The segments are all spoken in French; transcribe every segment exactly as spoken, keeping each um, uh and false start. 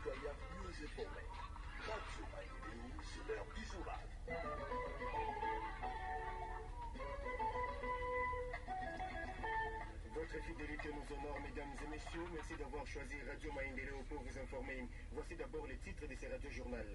citoyens mieux informés. Radio Maïdéléo, c'est l'heure du journal. Votre fidélité nous honore, mesdames et messieurs. Merci d'avoir choisi Radio Maïdéléo pour vous informer. Voici d'abord les titres de ces radios-journal.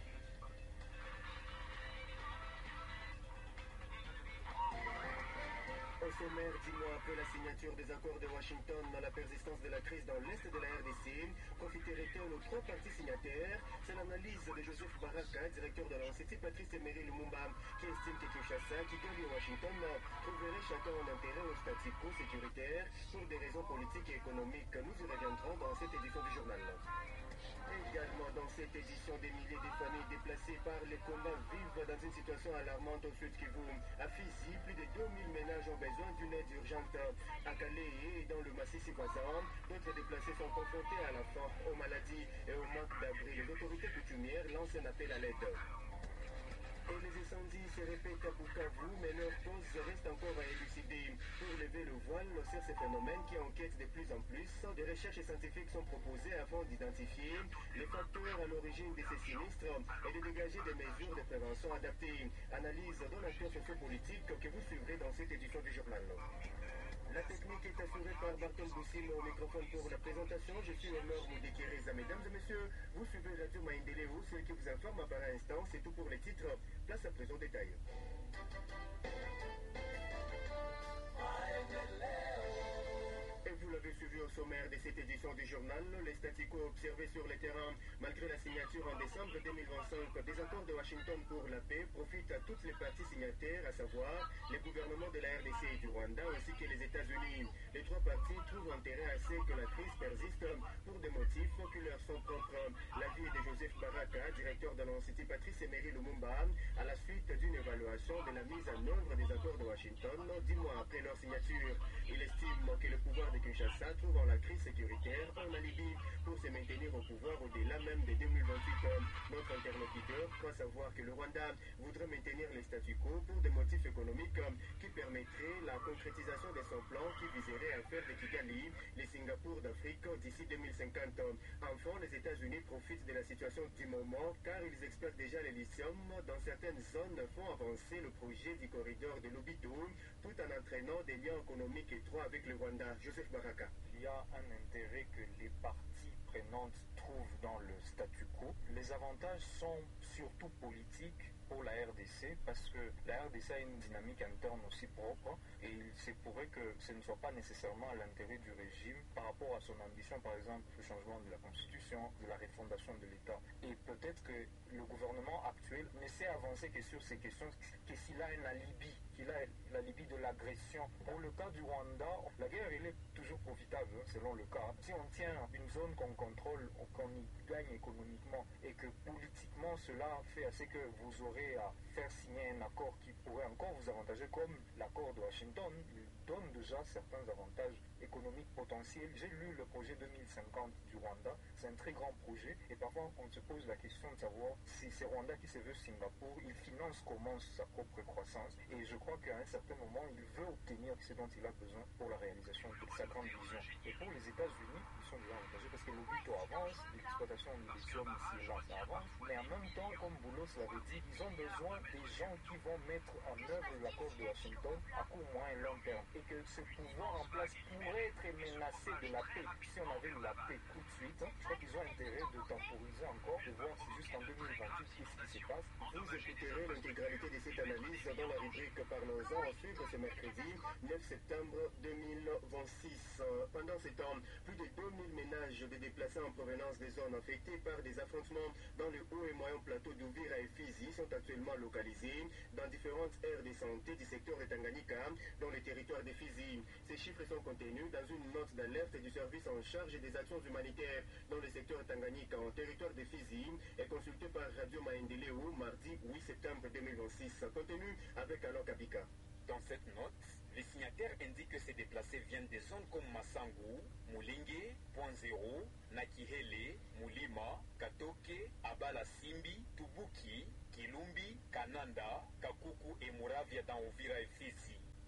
Au sommaire, dix mois après la signature des accords de Washington, la persistance de la crise dans l'est de la R D C, profiteraient-elles aux trois parties signataires? C'est l'analyse de Joseph Baraka, directeur de l'Institut Patrice Emery Lumumba, qui estime que Kinshasa, Kigali et Washington trouveraient chacun un intérêt au statu quo sécuritaire pour des raisons politiques et économiques. Nous y reviendrons dans cette édition du journal. Également dans cette édition, des milliers de familles déplacées par les combats vivent dans une situation alarmante au sud Kivu. À Fizi, plus de deux mille ménages ont besoin d'une aide urgente. À Calais et dans le massif voisin, d'autres déplacés sont confrontés à la faim, aux maladies et au manque d'abri. Les autorités coutumières lancent un appel à l'aide. Et les incendies se répètent à Bukavu, mais leur cause reste encore à élucider. Pour lever le voile sur ces phénomènes qui enquêtent de plus en plus, des recherches scientifiques sont proposées afin d'identifier les facteurs à l'origine de ces sinistres et de dégager des mesures de prévention adaptées. Analyse dans l'action sociopolitique que vous suivrez dans cette édition du journal. La technique est assurée par Barton Boussim au microphone pour la présentation. Je suis Honor Moudekireza. Mesdames et messieurs, vous suivez Radio Maïdéléo, celui qui vous informe par instant. C'est tout pour les titres. Place à présent au détail. Et vous l'avez suivi au sommaire de cette édition du journal, les statu quo observés sur le terrain malgré la signature en décembre deux mille vingt-cinq des accords de Washington pour la paix profitent à toutes les parties signataires, à savoir les gouvernements de la R D C et du Rwanda ainsi que les États-Unis. Les trois parties trouvent intérêt à ce que la crise persiste pour des motifs qui leur sont propres. L'avis de Joseph Baraka, directeur de l'Institut Patrice Emery Lumumba, à la suite d'une évaluation de la mise en œuvre des accords de Washington dix mois après leur signature. Il estime que le pouvoir de Kinshasa trouve en la crise sécuritaire un alibi pour se maintenir au pouvoir au-delà même de deux mille vingt-huit. Notre interlocuteur croit savoir que le Rwanda voudrait maintenir les statu quo pour des motifs économiques qui permettraient la concrétisation de son plan qui viserait à faire de Kigali les Singapour d'Afrique d'ici deux mille cinquante. Enfin, les États-Unis profitent de la situation du moment car ils exploitent déjà les lithium dans certaines zones, font avancer le projet du corridor de Lobito tout en entraînant des liens économiques étroits avec le Rwanda. Joseph Baraka. Il y a un intérêt que les parties prenantes trouvent dans le statu quo. Les avantages sont surtout politiques pour la R D C parce que la R D C a une dynamique interne aussi propre et il se pourrait que ce ne soit pas nécessairement à l'intérêt du régime par rapport à son ambition, par exemple le changement de la constitution, de la refondation de l'État. Et peut-être que le gouvernement actuel ne sait avancer que sur ces questions que s'il a un alibi, qu'il a l'alibi de l'agression. Pour le cas du Rwanda, la guerre elle est toujours profitable selon le cas. Si on tient une zone qu'on contrôle, qu'on y gagne économiquement et que politiquement cela fait assez que vous aurez à faire signer un accord qui pourrait encore vous avantager comme l'accord de Washington. Il donne déjà certains avantages économiques potentiels. J'ai lu le projet deux mille cinquante du Rwanda. C'est un très grand projet et parfois on se pose la question de savoir si c'est Rwanda qui se veut Singapour, il finance comment sa propre croissance et je crois qu'à un certain moment il veut obtenir ce dont il a besoin pour la réalisation de sa grande vision. Et pour les États-Unis, ils sont déjà avantagés parce que le Lobito avance, l'exploitation du lithium ici et là ça avance, mais en même temps, comme Boulos l'avait dit, ils ont besoin des gens qui vont mettre en œuvre l'accord de Washington à court, moyen et long terme. Et que ce pouvoir en place pourrait être menacé de la paix. Si on avait la paix tout de suite, je crois qu'ils ont intérêt de temporiser encore, de voir si jusqu'en deux mille vingt-huit, qu'est-ce qui se passe. Vous écouterez l'intégralité de cette analyse dans la rubrique Parlons-en à suivre ce mercredi neuf septembre deux mille vingt-six. Pendant ce temps, plus de deux mille ménages de déplacés en provenance des zones affectées par des affrontements dans le haut et moyen plateau d'Uvira et Fizi sont actuellement localisés dans différentes aires de santé du secteur de Tanganyika, dans le territoire de Fizi. Ces chiffres sont contenus dans une note d'alerte du service en charge des actions humanitaires dans le secteur Tanganyika en territoire de Fizi et consulté par Radio Maïdéléo mardi huit septembre deux mille vingt-six. Contenu avec Alain Kabika. Dans cette note, les signataires indiquent que ces déplacés viennent des zones comme Massangu, Moulingue, Point Zéro, Nakihele, Mulima, Katoke, Abala Simbi, Tubuki, Kilumbi, Kananda, Kakuku et Muravia dans Uvira et Fizi.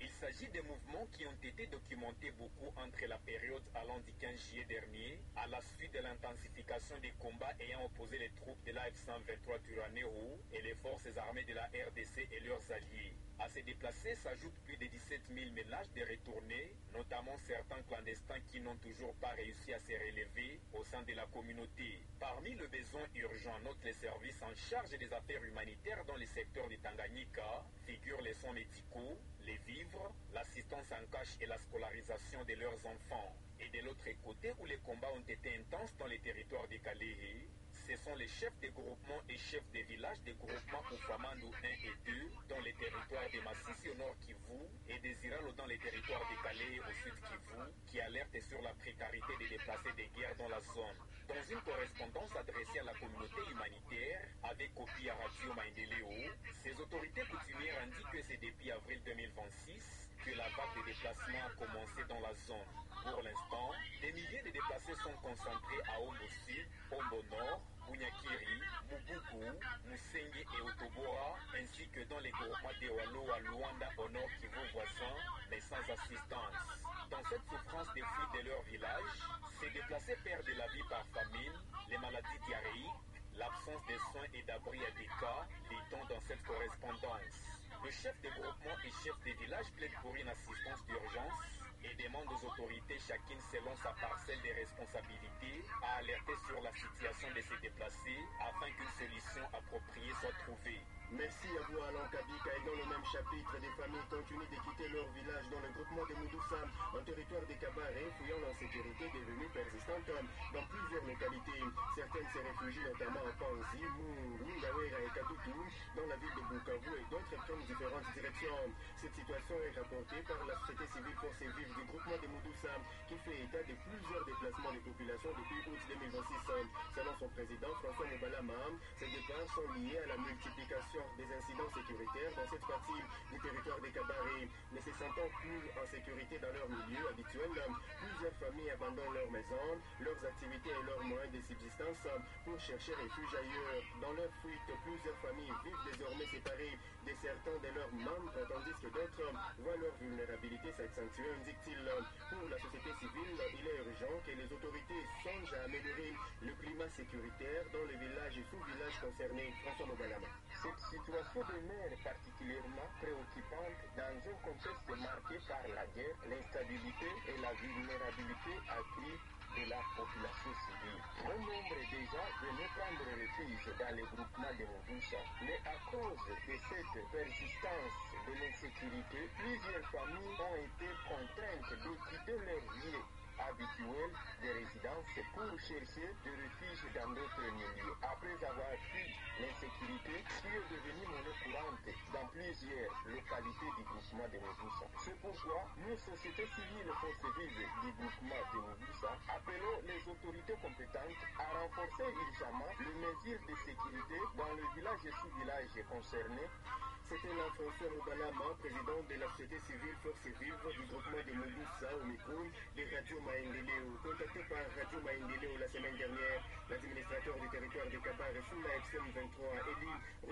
Il s'agit des mouvements qui ont été documentés beaucoup entre la période allant du quinze juillet dernier à la suite de l'intensification des combats ayant opposé les troupes de l'A F cent vingt-trois Twirwaneho et les forces armées de la R D C et leurs alliés. À ces déplacés s'ajoutent plus de dix-sept mille ménages de retournés, notamment certains clandestins qui n'ont toujours pas réussi à se relever au sein de la communauté. Parmi les besoins urgents, notent les services en charge des affaires humanitaires dans les secteurs de Tanganyika figurent les soins médicaux, les vivres, l'assistance en cash et la scolarisation de leurs enfants. Et de l'autre côté, où les combats ont été intenses dans les territoires de Kalehe, ce sont les chefs des groupements et chefs des villages des groupements Oufamandou un et deux dans les territoires de Massissi au nord Kivu et des Iralo dans les territoires de Kalehe au sud Kivu qui alertent sur la précarité des déplacés de guerre dans la zone. Dans une correspondance adressée à la communauté humanitaire avec copie à Radio Maendeleo, ces autorités coutumières indiquent que c'est depuis avril deux mille vingt-six que la vague de déplacements a commencé dans la zone. Pour l'instant, des milliers de déplacés sont concentrés à Ombo Sud, Ombo Nord, Bunyakiri, Mubugu, Musengi et Otobora, ainsi que dans les groupements de Walo à Luanda au nord Kivu voisin, mais sans assistance. Dans cette souffrance des fuites de leur village, ces déplacés perdent la vie par famine, les maladies diarrhéiques, l'absence de soins et d'abris à des cas, dit-on dans cette correspondance. Le chef des groupements et chef des villages plaide pour une assistance d'urgence et demande aux autorités, chacune selon sa parcelle de responsabilité, à alerter sur la situation de ces déplacés afin qu'une solution appropriée soit trouvée. Merci à vous Alain Kabika. Et dans le même chapitre, des familles continuent de quitter leur village dans le groupement de Moudoussam, un territoire des Kabaré, fouillant l'insécurité devenue persistante dans plusieurs localités. Certaines se réfugient notamment à Panzi, Mungu, Ngawera et Kabutu, dans la ville de Bukavu et d'autres prennent différentes directions. Cette situation est rapportée par la société civile Force Vive du groupement de Moudoussam qui fait état de plusieurs déplacements de population depuis août deux mille vingt-six. Selon son président François Mobalama, ces départs sont liés à la multiplication des incidents sécuritaires dans cette partie du territoire des Kabaré. Ne se sentant plus en sécurité dans leur milieu habituel, plusieurs familles abandonnent leurs maisons, leurs activités et leurs moyens de subsistance pour chercher refuge ailleurs. Dans leur fuite, plusieurs familles vivent désormais séparées de certains de leurs membres, tandis que d'autres voient leur vulnérabilité s'accentuer, indique-t-il. Pour la société civile, il est urgent que les autorités songent à améliorer le climat sécuritaire dans les villages et sous-villages concernés. François Mobalama. Cette situation demeure particulièrement préoccupante dans un contexte marqué par la guerre, l'instabilité et la vulnérabilité accrue de la population civile. Un nombre est déjà venu prendre refuge dans les groupements de Mobusa, mais à cause de cette persistance de l'insécurité, plusieurs familles ont été contraintes de quitter leur lieu habituel de résidence pour chercher de refuge dans d'autres milieux. Après avoir fui l'insécurité qui est devenue monnaie courante dans plusieurs localités du groupement de Mobusa. C'est pourquoi nous, société civile Force Vive du groupement de Mobusa, appelons les autorités compétentes à renforcer urgemment les mesures de sécurité dans les villages et sous-villages concernés. C'était là François Mobalama, président de la société civile Force Vive du groupement de Mobusa au micro de Radio Maendeleo. Contacté par Radio Maendeleo la semaine dernière, l'administrateur du territoire de Kabar sous la F M vingt-trois, élu